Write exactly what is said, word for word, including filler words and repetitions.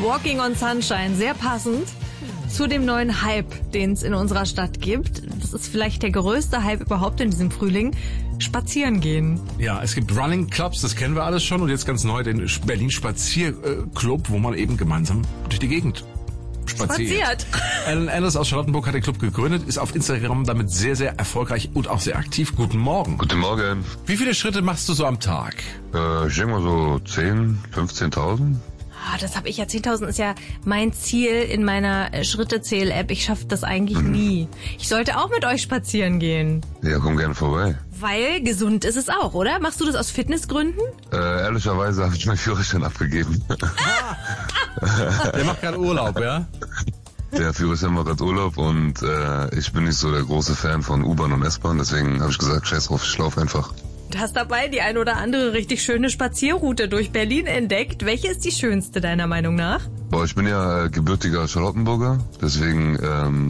Walking on Sunshine, sehr passend zu dem neuen Hype, den es in unserer Stadt gibt. Das ist vielleicht der größte Hype überhaupt in diesem Frühling. Spazieren gehen. Ja, es gibt Running Clubs, das kennen wir alles schon. Und jetzt ganz neu den Berlin Spazierclub, wo man eben gemeinsam durch die Gegend spaziert. Spaziert. Alan Ellis aus Charlottenburg hat den Club gegründet, ist auf Instagram damit sehr, sehr erfolgreich und auch sehr aktiv. Guten Morgen. Guten Morgen. Wie viele Schritte machst du so am Tag? Äh, ich denke mal so zehn, fünfzehntausend. Ah, das habe ich ja. zehntausend ist ja mein Ziel in meiner äh, Schrittezähl-App. Ich schaffe das eigentlich mhm. nie. Ich sollte auch mit euch spazieren gehen. Ja, komm gerne vorbei. Weil gesund ist es auch, oder? Machst du das aus Fitnessgründen? Äh, ehrlicherweise habe ich meinen Führerschein abgegeben. Der macht gerade Urlaub, ja? Der Führerschein macht gerade Urlaub und äh, ich bin nicht so der große Fan von U-Bahn und S-Bahn. Deswegen habe ich gesagt, scheiß drauf, ich laufe einfach. Du hast dabei die ein oder andere richtig schöne Spazierroute durch Berlin entdeckt. Welche ist die schönste deiner Meinung nach? Boah, ich bin ja äh, gebürtiger Charlottenburger, deswegen ähm,